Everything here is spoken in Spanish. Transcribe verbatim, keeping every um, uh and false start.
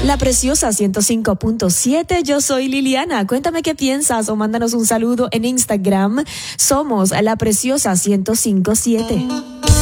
La Preciosa ciento cinco punto siete, yo soy Liliana. Cuéntame qué piensas o mándanos un saludo en Instagram. Somos La Preciosa ciento cinco punto siete.